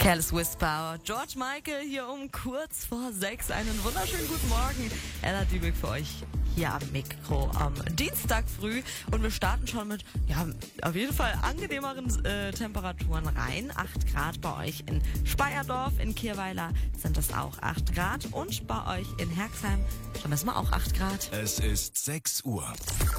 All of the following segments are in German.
Careless Whisper, George Michael hier um kurz vor 6. Einen wunderschönen guten Morgen. Ella Dübig für euch hier am Mikro am Dienstag früh. Und wir starten schon mit, auf jeden Fall angenehmeren Temperaturen rein. 8 Grad bei euch in Speyerdorf, in Kirweiler sind es auch 8 Grad. Und bei euch in Herxheim, da messen wir auch 8 Grad. Es ist 6 Uhr.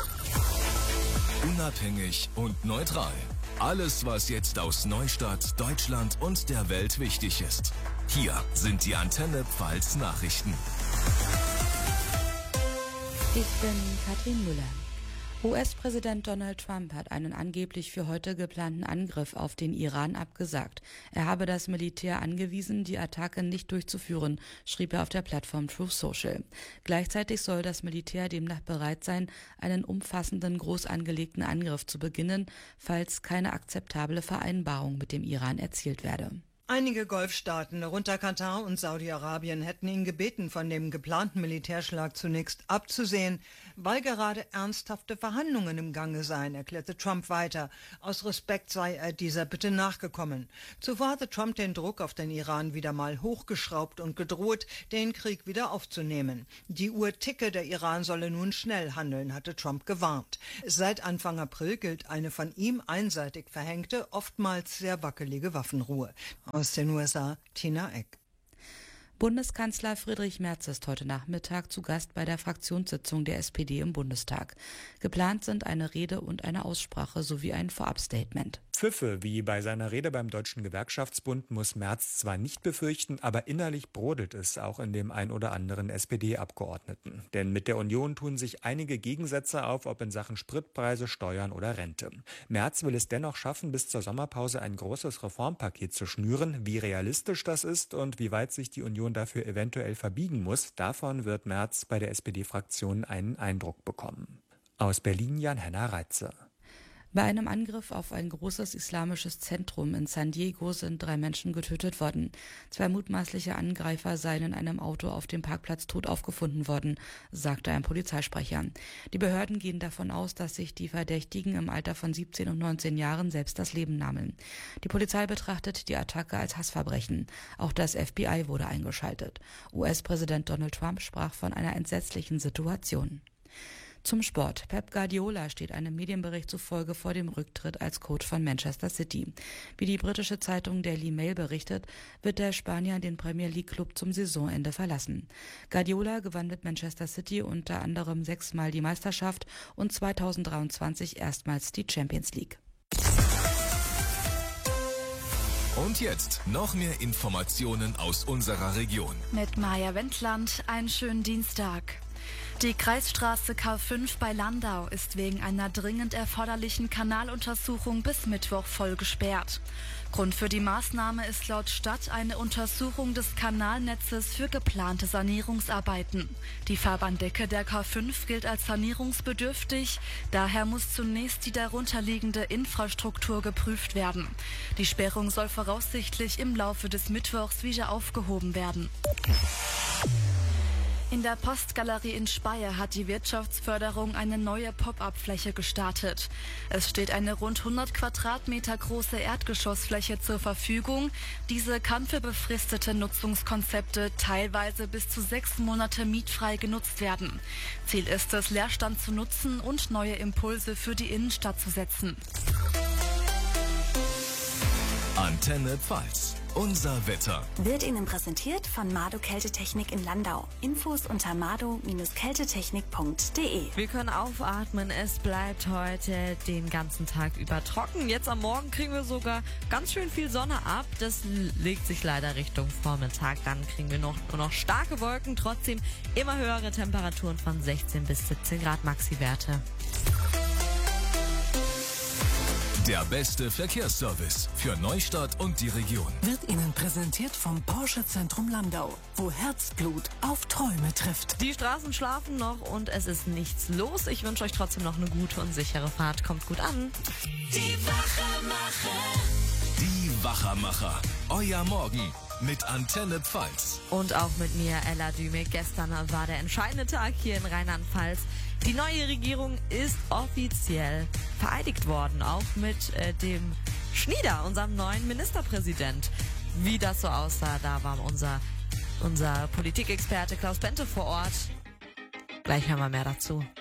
Unabhängig und neutral. Alles, was jetzt aus Neustadt, Deutschland und der Welt wichtig ist. Hier sind die Antenne Pfalz Nachrichten. Ich bin Katrin Müller. US-Präsident Donald Trump hat einen angeblich für heute geplanten Angriff auf den Iran abgesagt. Er habe das Militär angewiesen, die Attacke nicht durchzuführen, schrieb er auf der Plattform Truth Social. Gleichzeitig soll das Militär demnach bereit sein, einen umfassenden, groß angelegten Angriff zu beginnen, falls keine akzeptable Vereinbarung mit dem Iran erzielt werde. Einige Golfstaaten, darunter Katar und Saudi-Arabien, hätten ihn gebeten, von dem geplanten Militärschlag zunächst abzusehen, weil gerade ernsthafte Verhandlungen im Gange seien, erklärte Trump weiter. Aus Respekt sei er dieser Bitte nachgekommen. Zuvor hatte Trump den Druck auf den Iran wieder mal hochgeschraubt und gedroht, den Krieg wieder aufzunehmen. Die Uhr ticke, der Iran solle nun schnell handeln, hatte Trump gewarnt. Seit Anfang April gilt eine von ihm einseitig verhängte, oftmals sehr wackelige Waffenruhe. Aus den USA, Tina Eck. Bundeskanzler Friedrich Merz ist heute Nachmittag zu Gast bei der Fraktionssitzung der SPD im Bundestag. Geplant sind eine Rede und eine Aussprache sowie ein Vorabstatement. Pfiffe, wie bei seiner Rede beim Deutschen Gewerkschaftsbund, muss Merz zwar nicht befürchten, aber innerlich brodelt es auch in dem ein oder anderen SPD-Abgeordneten. Denn mit der Union tun sich einige Gegensätze auf, ob in Sachen Spritpreise, Steuern oder Rente. Merz will es dennoch schaffen, bis zur Sommerpause ein großes Reformpaket zu schnüren. Wie realistisch das ist und wie weit sich die Union dafür eventuell verbiegen muss, davon wird Merz bei der SPD-Fraktion einen Eindruck bekommen. Aus Berlin Jan-Henner Reitze. Bei einem Angriff auf ein großes islamisches Zentrum in San Diego sind 3 Menschen getötet worden. 2 mutmaßliche Angreifer seien in einem Auto auf dem Parkplatz tot aufgefunden worden, sagte ein Polizeisprecher. Die Behörden gehen davon aus, dass sich die Verdächtigen im Alter von 17 und 19 Jahren selbst das Leben nahmen. Die Polizei betrachtet die Attacke als Hassverbrechen. Auch das FBI wurde eingeschaltet. US-Präsident Donald Trump sprach von einer entsetzlichen Situation. Zum Sport. Pep Guardiola steht einem Medienbericht zufolge vor dem Rücktritt als Coach von Manchester City. Wie die britische Zeitung Daily Mail berichtet, wird der Spanier den Premier League Club zum Saisonende verlassen. Guardiola gewann mit Manchester City unter anderem 6-mal die Meisterschaft und 2023 erstmals die Champions League. Und jetzt noch mehr Informationen aus unserer Region. Mit Maja Wendland, einen schönen Dienstag. Die Kreisstraße K5 bei Landau ist wegen einer dringend erforderlichen Kanaluntersuchung bis Mittwoch voll gesperrt. Grund für die Maßnahme ist laut Stadt eine Untersuchung des Kanalnetzes für geplante Sanierungsarbeiten. Die Fahrbahndecke der K5 gilt als sanierungsbedürftig, daher muss zunächst die darunterliegende Infrastruktur geprüft werden. Die Sperrung soll voraussichtlich im Laufe des Mittwochs wieder aufgehoben werden. In der Postgalerie in Speyer hat die Wirtschaftsförderung eine neue Pop-up-Fläche gestartet. Es steht eine rund 100 Quadratmeter große Erdgeschossfläche zur Verfügung. Diese kann für befristete Nutzungskonzepte teilweise bis zu 6 Monate mietfrei genutzt werden. Ziel ist es, Leerstand zu nutzen und neue Impulse für die Innenstadt zu setzen. Antenne Pfalz. Unser Wetter. Wird Ihnen präsentiert von Mado Kältetechnik in Landau. Infos unter mado-kältetechnik.de. Wir können aufatmen, es bleibt heute den ganzen Tag über trocken. Jetzt am Morgen kriegen wir sogar ganz schön viel Sonne ab. Das legt sich leider Richtung Vormittag. Dann kriegen wir nur noch starke Wolken. Trotzdem immer höhere Temperaturen von 16 bis 17 Grad Maxi-Werte. Der beste Verkehrsservice für Neustadt und die Region. Wird Ihnen präsentiert vom Porsche Zentrum Landau, wo Herzblut auf Träume trifft. Die Straßen schlafen noch und es ist nichts los. Ich wünsche euch trotzdem noch eine gute und sichere Fahrt. Kommt gut an. Die Wachermacher. Euer Morgen mit Antenne Pfalz. Und auch mit mir, Ella Dümig. Gestern war der entscheidende Tag hier in Rheinland-Pfalz. Die neue Regierung ist offiziell vereidigt worden, auch mit dem Schnieder, unserem neuen Ministerpräsident. Wie das so aussah, da war unser Politikexperte Klaus Bente vor Ort. Gleich hören wir mehr dazu.